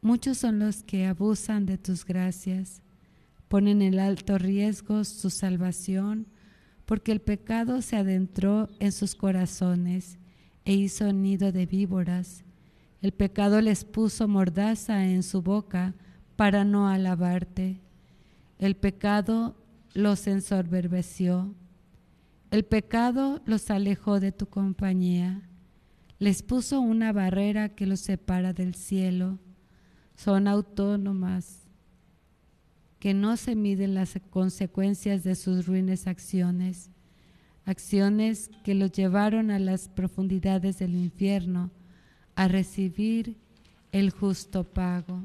Muchos son los que abusan de tus gracias, ponen en alto riesgo su salvación, porque el pecado se adentró en sus corazones e hizo nido de víboras. El pecado les puso mordaza en su boca para no alabarte. El pecado los ensoberbeció. El pecado los alejó de tu compañía. Les puso una barrera que los separa del cielo. Son autónomas, que no se miden las consecuencias de sus ruines acciones, acciones que los llevaron a las profundidades del infierno a recibir el justo pago.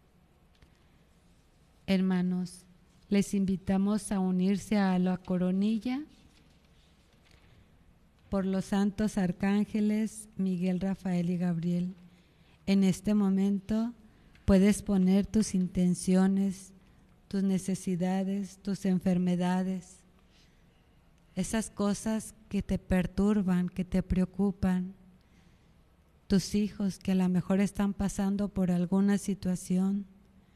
Hermanos, les invitamos a unirse a la coronilla por los santos arcángeles Miguel, Rafael y Gabriel. En este momento puedes poner tus intenciones, tus necesidades, tus enfermedades, esas cosas que te perturban, que te preocupan, tus hijos que a lo mejor están pasando por alguna situación.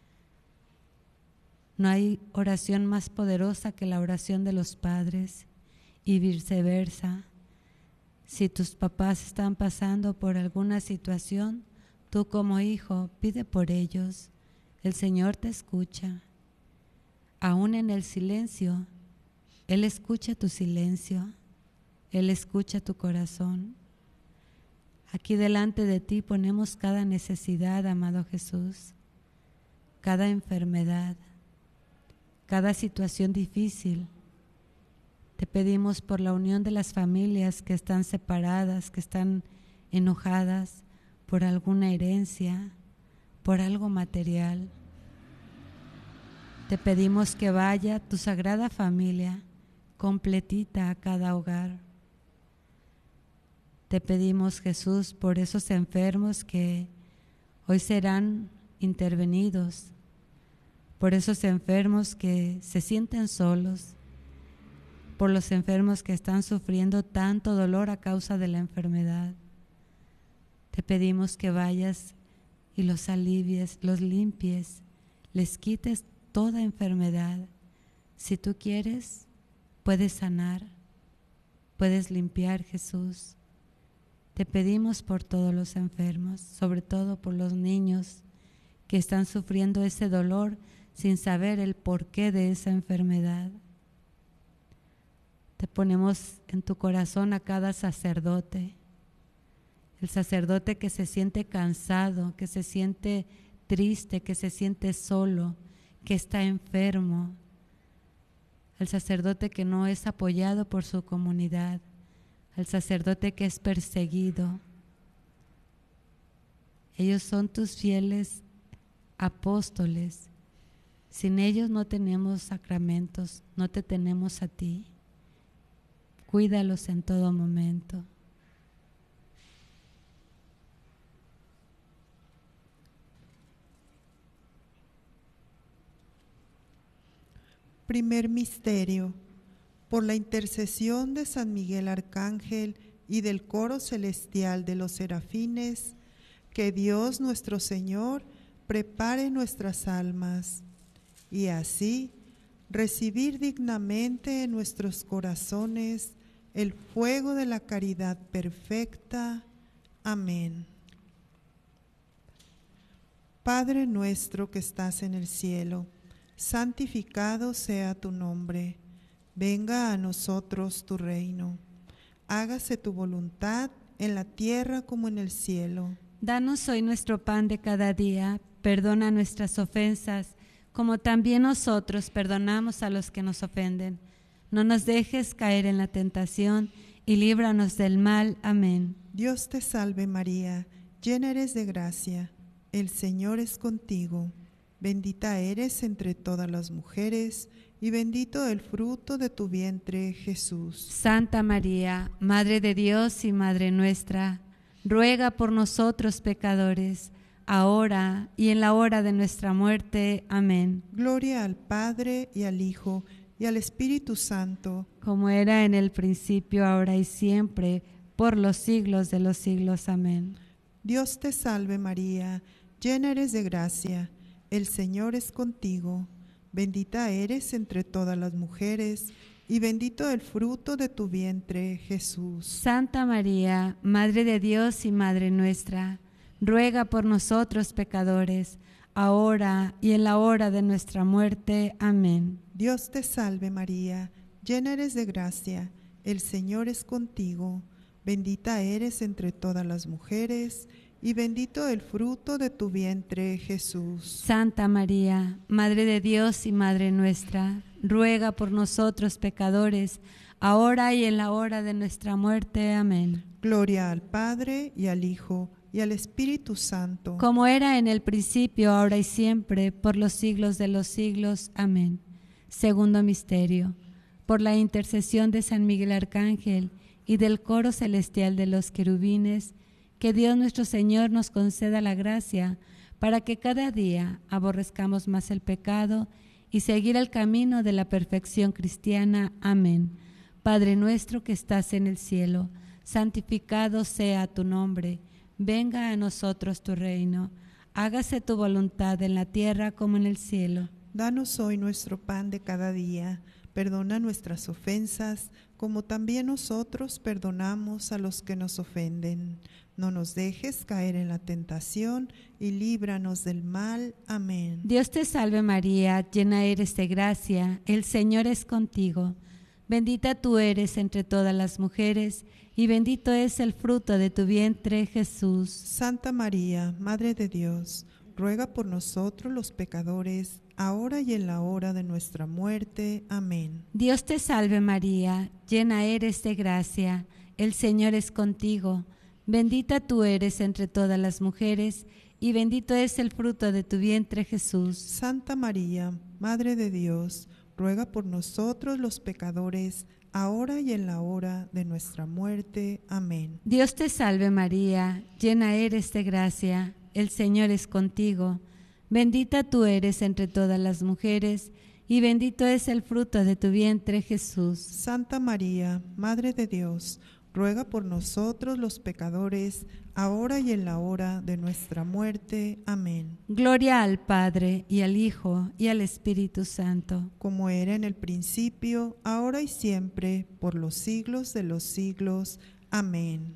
No hay oración más poderosa que la oración de los padres y viceversa. Si tus papás están pasando por alguna situación, tú como hijo pide por ellos. El Señor te escucha. Aún en el silencio, Él escucha tu silencio, Él escucha tu corazón. Aquí delante de ti ponemos cada necesidad, amado Jesús, cada enfermedad, cada situación difícil. Te pedimos por la unión de las familias que están separadas, que están enojadas por alguna herencia, por algo material. Te pedimos que vaya tu sagrada familia completita a cada hogar. Te pedimos, Jesús, por esos enfermos que hoy serán intervenidos, por esos enfermos que se sienten solos, por los enfermos que están sufriendo tanto dolor a causa de la enfermedad. Te pedimos que vayas y los alivies, los limpies, les quites toda enfermedad. Si tú quieres, puedes sanar, puedes limpiar, Jesús. Te pedimos por todos los enfermos, sobre todo por los niños que están sufriendo ese dolor sin saber el porqué de esa enfermedad. Te ponemos en tu corazón a cada sacerdote, el sacerdote que se siente cansado, que se siente triste, que se siente solo, que está enfermo, el sacerdote que no es apoyado por su comunidad, el sacerdote que es perseguido. Ellos son tus fieles apóstoles. Sin ellos no tenemos sacramentos, no te tenemos a ti. Cuídalos en todo momento. Primer misterio. Por la intercesión de San Miguel Arcángel y del coro celestial de los serafines, que Dios nuestro Señor prepare nuestras almas y así recibir dignamente en nuestros corazones el fuego de la caridad perfecta. Amén. Padre nuestro que estás en el cielo, santificado sea tu nombre. Venga a nosotros tu reino. Hágase tu voluntad en la tierra como en el cielo. Danos hoy nuestro pan de cada día. Perdona nuestras ofensas, como también nosotros perdonamos a los que nos ofenden. No nos dejes caer en la tentación y líbranos del mal. Amén. Dios te salve María, llena eres de gracia. El Señor es contigo. Bendita eres entre todas las mujeres, y bendito el fruto de tu vientre, Jesús. Santa María, Madre de Dios y Madre nuestra, ruega por nosotros pecadores, ahora y en la hora de nuestra muerte. Amén. Gloria al Padre, y al Hijo, y al Espíritu Santo. Como era en el principio, ahora y siempre, por los siglos de los siglos. Amén. Dios te salve María, llena eres de gracia, el Señor es contigo. Bendita eres entre todas las mujeres, y bendito el fruto de tu vientre, Jesús. Santa María, Madre de Dios y Madre nuestra, ruega por nosotros pecadores, ahora y en la hora de nuestra muerte. Amén. Dios te salve María, llena eres de gracia, el Señor es contigo. Bendita eres entre todas las mujeres, y bendito el fruto de tu vientre, Jesús. Santa María, Madre de Dios y Madre nuestra, ruega por nosotros pecadores, ahora y en la hora de nuestra muerte. Amén. Gloria al Padre, y al Hijo, y al Espíritu Santo. Como era en el principio, ahora y siempre, por los siglos de los siglos. Amén. Segundo misterio. Por la intercesión de San Miguel Arcángel y del coro celestial de los querubines, que Dios nuestro Señor nos conceda la gracia para que cada día aborrezcamos más el pecado y seguir el camino de la perfección cristiana. Amén. Padre nuestro que estás en el cielo, santificado sea tu nombre. Venga a nosotros tu reino. Hágase tu voluntad en la tierra como en el cielo. Danos hoy nuestro pan de cada día. Perdona nuestras ofensas, como también nosotros perdonamos a los que nos ofenden. No nos dejes caer en la tentación y líbranos del mal. Amén. Dios te salve María, llena eres de gracia, el Señor es contigo. Bendita tú eres entre todas las mujeres, y bendito es el fruto de tu vientre, Jesús. Santa María, Madre de Dios, ruega por nosotros los pecadores, ahora y en la hora de nuestra muerte. Amén. Dios te salve María, llena eres de gracia, el Señor es contigo. Bendita tú eres entre todas las mujeres, y bendito es el fruto de tu vientre, Jesús. Santa María, Madre de Dios, ruega por nosotros los pecadores, ahora y en la hora de nuestra muerte. Amén. Dios te salve María, llena eres de gracia, el Señor es contigo. Bendita tú eres entre todas las mujeres, y bendito es el fruto de tu vientre, Jesús. Santa María, Madre de Dios, ruega por nosotros los pecadores, ahora y en la hora de nuestra muerte. Amén. Gloria al Padre, y al Hijo, y al Espíritu Santo. Como era en el principio, ahora y siempre, por los siglos de los siglos. Amén.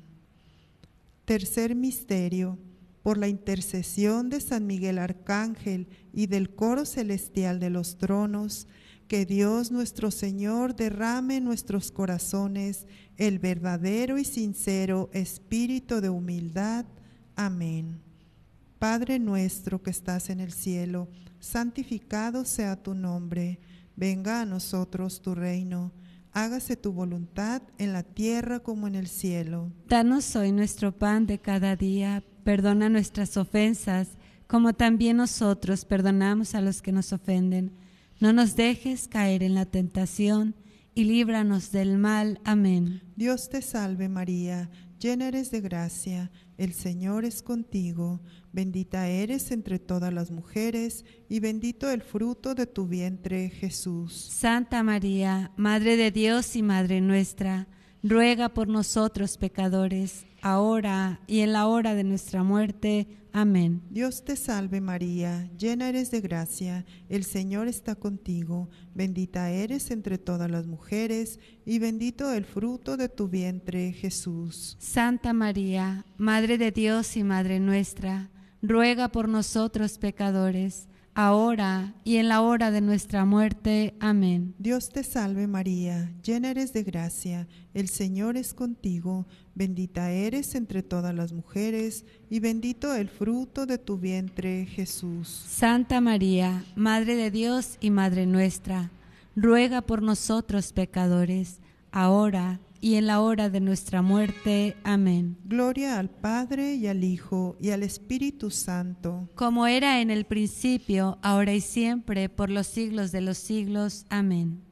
Tercer misterio. Por la intercesión de San Miguel Arcángel y del coro celestial de los tronos, que Dios nuestro Señor derrame en nuestros corazones el verdadero y sincero espíritu de humildad. Amén. Padre nuestro que estás en el cielo, santificado sea tu nombre. Venga a nosotros tu reino. Hágase tu voluntad en la tierra como en el cielo. Danos hoy nuestro pan de cada día. Perdona nuestras ofensas, como también nosotros perdonamos a los que nos ofenden. No nos dejes caer en la tentación, y líbranos del mal. Amén. Dios te salve María, llena eres de gracia, el Señor es contigo. Bendita eres entre todas las mujeres, y bendito el fruto de tu vientre, Jesús. Santa María, Madre de Dios y Madre nuestra, ruega por nosotros pecadores, ahora y en la hora de nuestra muerte. Amén. Dios te salve María, llena eres de gracia, el Señor está contigo. Bendita eres entre todas las mujeres, y bendito el fruto de tu vientre, Jesús. Santa María, Madre de Dios y Madre nuestra, ruega por nosotros pecadores, ahora y en la hora de nuestra muerte. Amén. Dios te salve María, llena eres de gracia, el Señor es contigo. Bendita eres entre todas las mujeres, y bendito el fruto de tu vientre, Jesús. Santa María, Madre de Dios y Madre nuestra, ruega por nosotros pecadores, ahora y en la hora de nuestra muerte. Amén. Gloria al Padre, y al Hijo, y al Espíritu Santo. Como era en el principio, ahora y siempre, por los siglos de los siglos. Amén.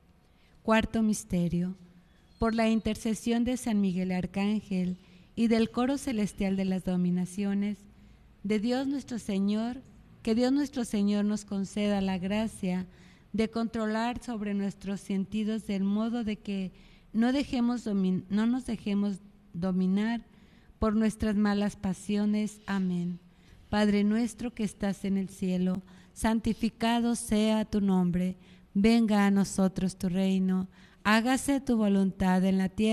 Cuarto misterio. Por la intercesión de San Miguel Arcángel y del coro celestial de las dominaciones, de Dios nuestro Señor, que Dios nuestro Señor nos conceda la gracia de controlar sobre nuestros sentidos del modo de que no nos dejemos dominar por nuestras malas pasiones. Amén. Padre nuestro que estás en el cielo, santificado sea tu nombre. Venga a nosotros tu reino. Hágase tu voluntad en la tierra